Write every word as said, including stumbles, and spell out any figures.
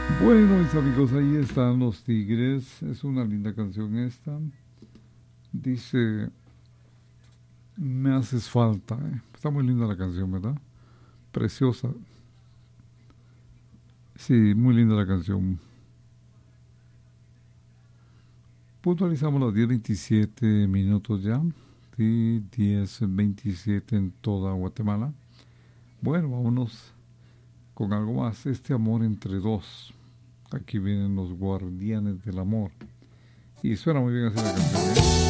Bueno, mis amigos, ahí están los Tigres. Es una linda canción esta. Dice, me haces falta. ¿Eh? Está muy linda la canción, ¿verdad? Preciosa. Sí, muy linda la canción. Puntualizamos las diez veintisiete minutos ya. Sí, diez veintisiete en toda Guatemala. Bueno, vámonos con algo más. Este amor entre dos. Aquí vienen los guardianes del amor. Y suena muy bien así la canción, ¿eh?